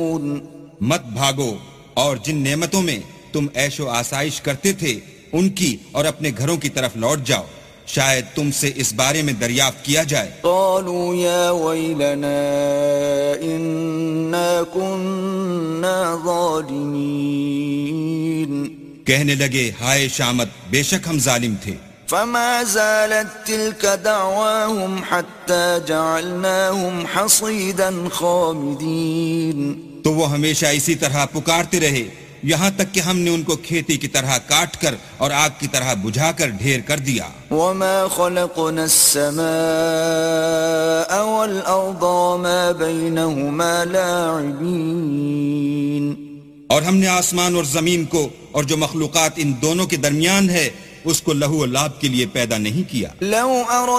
मत भागो और जिन नेमतों में तुम ऐशो आसाइश करते थे उनकी और अपने घरों की तरफ लौट जाओ, शायद तुमसे इस बारे में दरियाफ्त किया जाए। क़ालू या वैलना इन्ना कुन्ना ज़ालिमीन, कहने लगे हाय शामत, बेशक हम जालिम थे। फमा ज़ालत तिल्क दअवाहुम हत्ता जअलनाहुम हसीदन खामिदीन, तो वो हमेशा इसी तरह पुकारते रहे यहाँ तक कि हमने उनको खेती की तरह काट कर और आग की तरह बुझाकर ढेर कर दिया। वमा खलक़ना अस्समाअ वल अर्द वमा बैनहुमा लाइबीन, और हमने आसमान और जमीन को और जो मखलूकात इन दोनों के दरमियान है उसको लहू और लाभ के लिए पैदा नहीं किया।